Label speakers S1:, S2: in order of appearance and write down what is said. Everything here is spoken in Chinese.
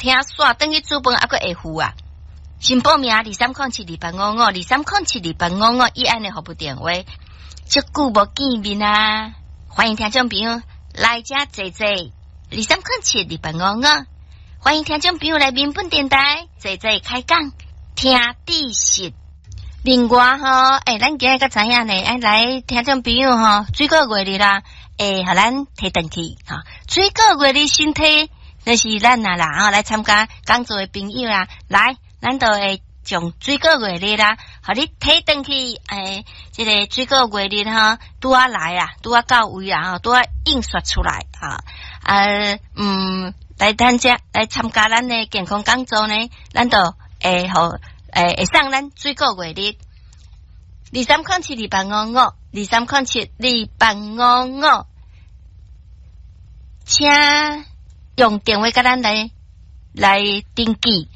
S1: 听煞等于煮饭还佫会付啊。先报名2307285523072855，伊安尼服务电话，足久无见面啊！欢迎听众朋友来遮坐坐，23072855，欢迎听众朋友来民本电台坐坐开讲，听知识。另外吼，咱今日个知影呢，来听众朋友吼，水果月日啦，互咱提回去吼，水果月日身体就是咱啦，来参加讲座的朋友啦，来，咱都会将水果月日啦，互你提回去，这个水果月日吼，拄啊来啊，拄啊到位啊，拄啊印刷出来来参加咱的健康讲座呢，咱都会送咱水果月日23072855，23072855，请用电话甲咱来登记。